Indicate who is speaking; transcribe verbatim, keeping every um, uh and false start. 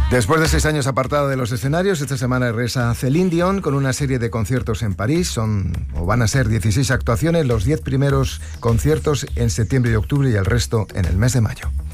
Speaker 1: Después de seis años apartada de los escenarios, esta semana regresa Céline Dion con una serie de conciertos en París. Son, o van a ser dieciséis actuaciones, los diez primeros conciertos en septiembre y octubre y el resto en el mes de mayo.